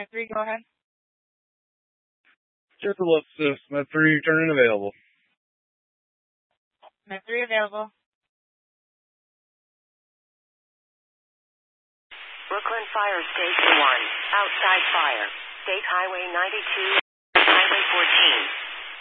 Med 3, go ahead. Just a little assist. Med 3 turning available. Med 3 available. Brooklyn Fire Station 1. Outside fire. State Highway 92. Highway 14.